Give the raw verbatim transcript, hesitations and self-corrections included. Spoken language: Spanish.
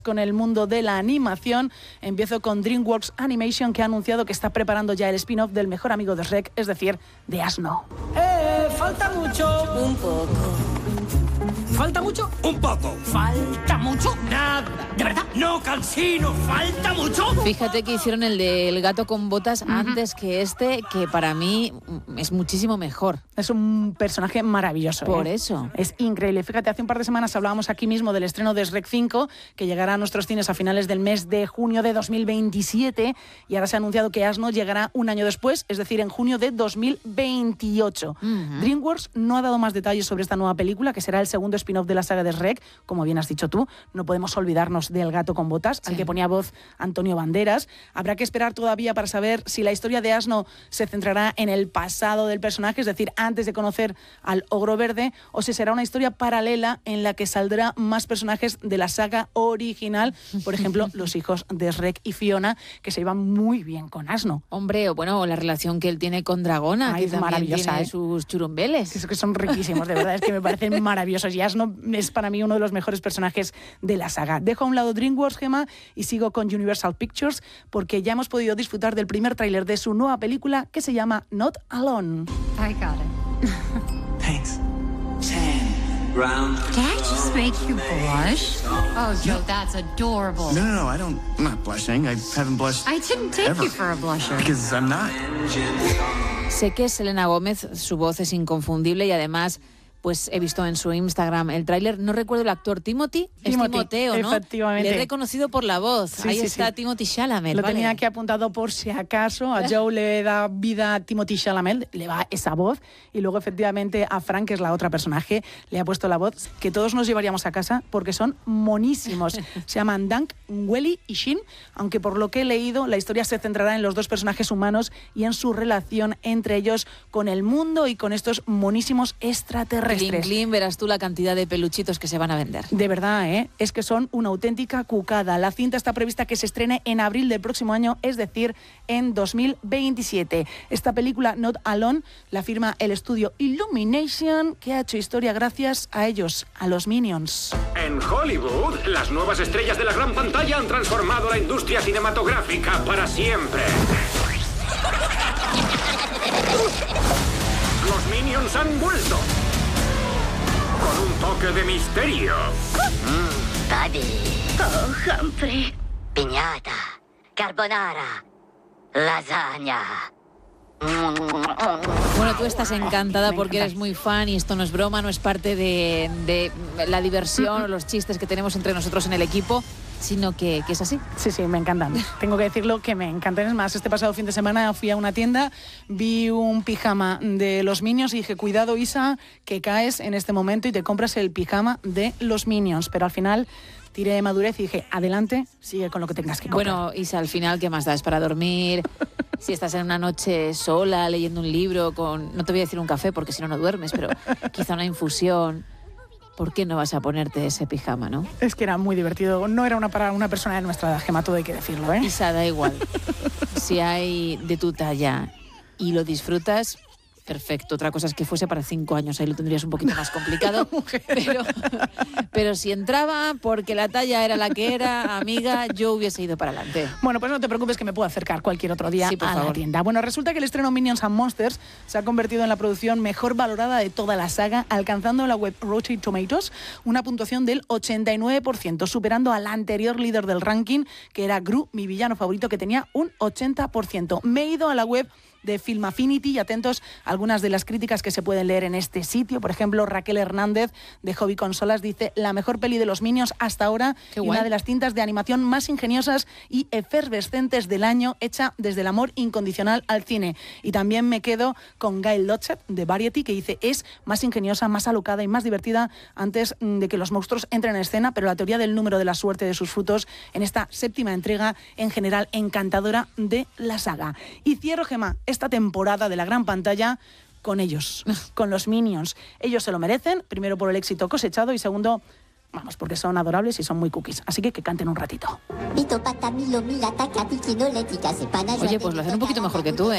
Con el mundo de la animación, empiezo con DreamWorks Animation, que ha anunciado que está preparando ya el spin-off del mejor amigo de Shrek, es decir, de Asno. ¡Eh! ¡Falta mucho! Un poco. ¿Falta mucho? Un poco. ¿Falta mucho? Nada. ¿De verdad? No, Cansino, ¿falta mucho? Fíjate que hicieron el del gato con botas uh-huh. antes que este, que para mí es muchísimo mejor. Es un personaje maravilloso. Por ¿eh? eso. Es increíble. Fíjate, hace un par de semanas hablábamos aquí mismo del estreno de Shrek cinco, que llegará a nuestros cines a finales del mes de junio de dos mil veintisiete, y ahora se ha anunciado que Asno llegará un año después, es decir, en junio de dos mil veintiocho. Uh-huh. DreamWorks no ha dado más detalles sobre esta nueva película, que será el segundo spin-off de la saga de Shrek, como bien has dicho tú. No podemos olvidarnos del gato con botas, sí. al que ponía voz Antonio Banderas. Habrá que esperar todavía para saber si la historia de Asno se centrará en el pasado del personaje, es decir, antes de conocer al ogro verde, o si será una historia paralela en la que saldrá más personajes de la saga original, por ejemplo, los hijos de Shrek y Fiona, que se llevan muy bien con Asno. Hombre, o bueno, la relación que él tiene con Dragona, Ay, que es maravillosa, tiene ¿eh? sus churumbeles. Es que son riquísimos, de verdad, es que me parecen maravillosos, y Asno es para mí uno de los mejores personajes de la saga. Dejo a un lado DreamWorks, Gemma, y sigo con Universal Pictures, porque ya hemos podido disfrutar del primer tráiler de su nueva película, que se llama Not Alone. I got it. Thanks. Round. Did I just make you blush? Oh, Joe, no. That's adorable. No, no, no, I don't, I'm not blushing. I haven't blushed I didn't take ever. you for a blusher. Because I'm not. Sé que Selena Gómez, su voz es inconfundible, y además pues he visto en su Instagram el tráiler. No recuerdo el actor. Timothy, es Timothy, Timoteo, ¿no? Efectivamente. Le he reconocido por la voz. Sí, Ahí sí, está sí. Timothy Chalamet. Lo vale. tenía aquí apuntado por si acaso. A Joe le da vida a Timothy Chalamet, le va esa voz. Y luego, efectivamente, a Frank, que es la otra personaje, le ha puesto la voz que todos nos llevaríamos a casa porque son monísimos. Se llaman Dunk, Welly y Shin, aunque por lo que he leído, la historia se centrará en los dos personajes humanos y en su relación entre ellos con el mundo y con estos monísimos extraterrestres. Clean, clean, verás tú la cantidad de peluchitos que se van a vender. De verdad, ¿eh? Es que son una auténtica cucada. La cinta está prevista que se estrene en abril del próximo año, es decir, en dos mil veintisiete. Esta película, Not Alone, la firma el estudio Illumination, que ha hecho historia gracias a ellos, a los Minions. En Hollywood, las nuevas estrellas de la gran pantalla han transformado la industria cinematográfica para siempre. Los Minions han vuelto. Con un toque de misterio. Mmm, Buddy. Oh, Humphrey. Piñata. Carbonara. Lasagna. Bueno, tú estás encantada porque eres muy fan, y esto no es broma, no es parte de, de la diversión o los chistes que tenemos entre nosotros en el equipo, sino que, que es así. Sí, sí, me encantan. Tengo que decirlo que me encantan. Es más, este pasado fin de semana fui a una tienda, vi un pijama de los Minions y dije, cuidado, Isa, que caes en este momento y te compras el pijama de los Minions. Pero al final tiré de madurez y dije, adelante, sigue con lo que tengas que comprar. Bueno, Isa, al final, ¿qué más da? Es para dormir. Si estás en una noche sola, leyendo un libro, con, no te voy a decir un café porque si no, no duermes, pero quizá una infusión. ¿Por qué no vas a ponerte ese pijama, no? Es que era muy divertido. No era una para una persona de nuestra edad, Gemma, todo hay que decirlo, ¿eh? Isa, da igual. Si hay de tu talla y lo disfrutas, perfecto. Otra cosa es que fuese para cinco años, ahí lo tendrías un poquito más complicado. pero, pero si entraba porque la talla era la que era, amiga, yo hubiese ido para adelante. Bueno, pues no te preocupes, que me puedo acercar cualquier otro día sí, por a favor. la tienda. Bueno, resulta que el estreno Minions and Monsters se ha convertido en la producción mejor valorada de toda la saga, alcanzando en la web Rotten Tomatoes una puntuación del ochenta y nueve por ciento, superando al anterior líder del ranking, que era Gru, mi villano favorito, que tenía un ochenta por ciento. Me he ido a la web de Film Affinity y atentos a algunas de las críticas que se pueden leer en este sitio. Por ejemplo, Raquel Hernández de Hobby Consolas dice: la mejor peli de los Minions hasta ahora y una de las cintas de animación más ingeniosas y efervescentes del año, hecha desde el amor incondicional al cine. Y también me quedo con Gail Lodgett de Variety, que dice: es más ingeniosa, más alocada y más divertida antes de que los monstruos entren en escena, pero la teoría del número de la suerte de sus frutos en esta séptima entrega, en general encantadora de la saga. Y cierro, Gemma, esta temporada de la gran pantalla con ellos, con los Minions. Ellos se lo merecen, primero por el éxito cosechado y segundo, vamos, porque son adorables y son muy cookies. Así que que canten un ratito. Oye, pues lo hacen un poquito mejor que tú, ¿eh?